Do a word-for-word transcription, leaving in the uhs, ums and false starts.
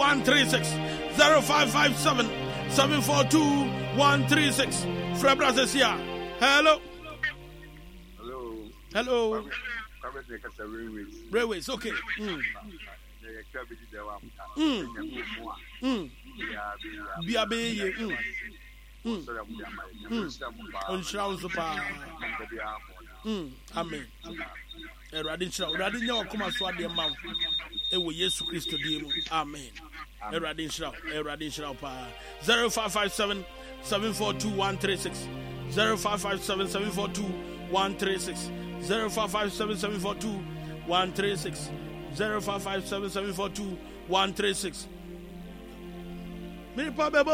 one three six. zero five five seven seven four two one three six. Frebra says here. Hello. Hello. Hello. Railways. Railways, okay. Mm. Mm. Mm. Biabe. Mm. Mm. Mm. Mm. Amen. Eradi nchira, eradi nya wakoma so ade ma ewo Yesu Kristo dim. Amen. Eradi nchira, eradi nchira pa. zero five five seven seven four two one three six. zero five five seven seven four two one three six. zero five five seven seven four two one three six. zero five five seven seven four two one three six. Me pa bebo